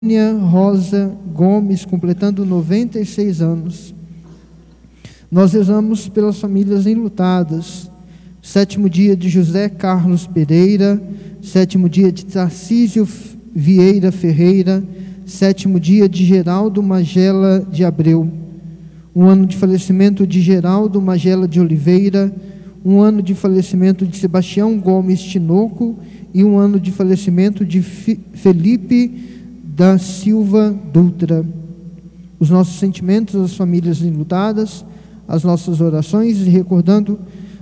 Rosa Gomes, completando 96 anos. Nós rezamos pelas famílias enlutadas. 7º dia de José Carlos Pereira, 7º dia de Tarcísio Vieira Ferreira, 7º dia de Geraldo Magela de Abreu, um ano de falecimento de Geraldo Magela de Oliveira, um ano de falecimento de Sebastião Gomes Tinoco e um ano de falecimento de Felipe da Silva Dutra. Os nossos sentimentos às famílias enlutadas, as nossas orações, e recordando,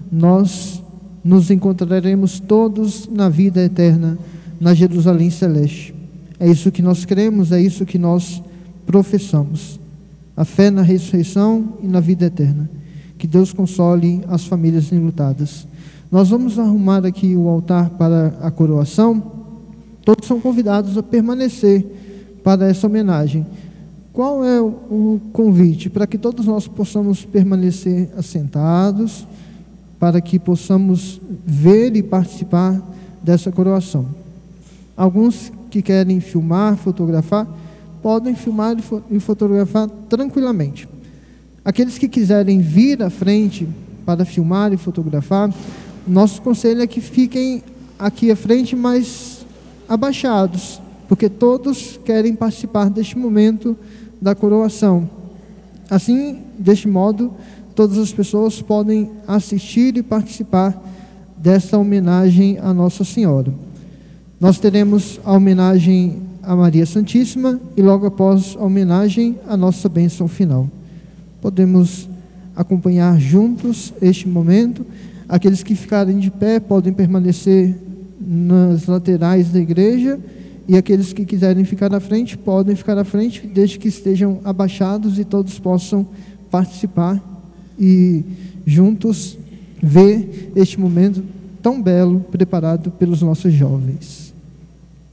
nós nos encontraremos todos na vida eterna, na Jerusalém Celeste. É isso que nós cremos, é isso que nós professamos. A fé na ressurreição e na vida eterna. Que Deus console as famílias enlutadas. Nós vamos arrumar aqui o altar para a coroação. Todos são convidados a permanecer para essa homenagem. Qual é o convite? Para que todos nós possamos permanecer assentados, para que possamos ver e participar dessa coroação. Alguns que querem filmar, fotografar, podem filmar e fotografar tranquilamente. Aqueles que quiserem vir à frente para filmar e fotografar, nosso conselho é que fiquem aqui à frente, mas abaixados, porque todos querem participar deste momento da coroação. Assim, deste modo, todas as pessoas podem assistir e participar desta homenagem à Nossa Senhora. Nós teremos a homenagem a Maria Santíssima e logo após a homenagem a nossa bênção final. Podemos acompanhar juntos este momento. Aqueles que ficarem de pé podem permanecer nas laterais da igreja, e aqueles que quiserem ficar à frente podem ficar à frente, desde que estejam abaixados e todos possam participar e juntos ver este momento tão belo preparado pelos nossos jovens.